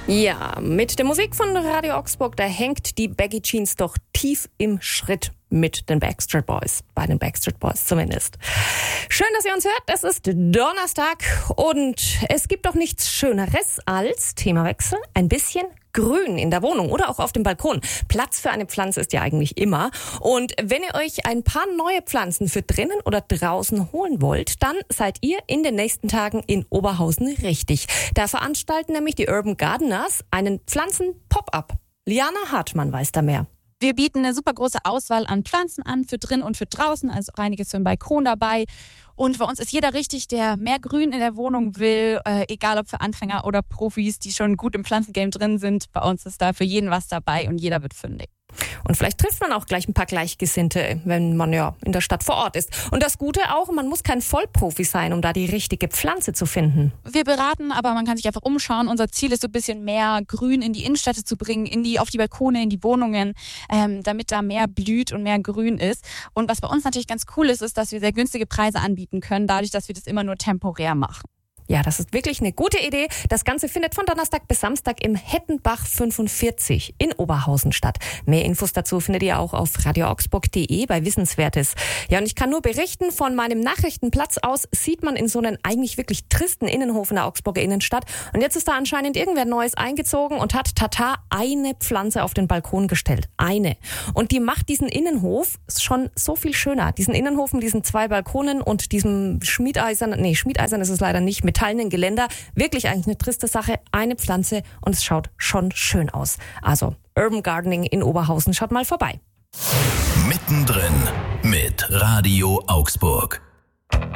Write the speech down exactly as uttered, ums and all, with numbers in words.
Ja, mit der Musik von Radio Augsburg, da hängt die Baggy Jeans doch tief im Schritt mit den Backstreet Boys, bei den Backstreet Boys zumindest. Schön, dass ihr uns hört. Es ist Donnerstag und es gibt doch nichts Schöneres als, Themawechsel, ein bisschen Grün in der Wohnung oder auch auf dem Balkon. Platz für eine Pflanze ist ja eigentlich immer. Und wenn ihr euch ein paar neue Pflanzen für drinnen oder draußen holen wollt, dann seid ihr in den nächsten Tagen in Oberhausen richtig. Da veranstalten nämlich die Urban Gardeners einen Pflanzen-Pop-Up. Liana Hartmann weiß da mehr. Wir bieten eine super große Auswahl an Pflanzen an, für drin und für draußen, also auch einiges für den Balkon dabei. Und bei uns ist jeder richtig, der mehr Grün in der Wohnung will, äh, egal ob für Anfänger oder Profis, die schon gut im Pflanzengame drin sind. Bei uns ist da für jeden was dabei und jeder wird fündig. Und vielleicht trifft man auch gleich ein paar Gleichgesinnte, wenn man ja in der Stadt vor Ort ist. Und das Gute auch, man muss kein Vollprofi sein, um da die richtige Pflanze zu finden. Wir beraten, aber man kann sich einfach umschauen. Unser Ziel ist so ein bisschen mehr Grün in die Innenstädte zu bringen, in die, auf die Balkone, in die Wohnungen, ähm, damit da mehr blüht und mehr Grün ist. Und was bei uns natürlich ganz cool ist, ist, dass wir sehr günstige Preise anbieten können, dadurch, dass wir das immer nur temporär machen. Ja, das ist wirklich eine gute Idee. Das Ganze findet von Donnerstag bis Samstag im Hettenbach fünfundvierzig in Oberhausen statt. Mehr Infos dazu findet ihr auch auf radio augsburg punkt de bei Wissenswertes. Ja, und ich kann nur berichten, von meinem Nachrichtenplatz aus sieht man in so einen eigentlich wirklich tristen Innenhof in der Augsburger Innenstadt. Und jetzt ist da anscheinend irgendwer Neues eingezogen und hat tata eine Pflanze auf den Balkon gestellt. Eine. Und die macht diesen Innenhof schon so viel schöner. Diesen Innenhof mit diesen zwei Balkonen und diesem Schmiedeisern, nee, Schmiedeisern ist es leider nicht, metallenen Geländer. Wirklich eigentlich eine triste Sache. Eine Pflanze und es schaut schon schön aus. Also Urban Gardening in Oberhausen, schaut mal vorbei. Mittendrin mit Radio Augsburg.